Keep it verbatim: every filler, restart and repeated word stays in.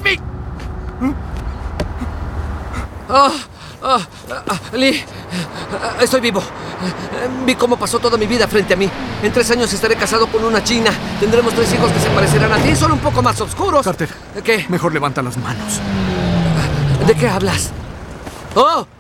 mí! Oh, oh, oh, Lee, estoy vivo. Vi cómo pasó toda mi vida frente a mí. En tres años estaré casado con una china. Tendremos tres hijos que se parecerán a ti, solo un poco más oscuros. Carter, ¿Qué? mejor levanta las manos. ¿De qué hablas? ¡Oh!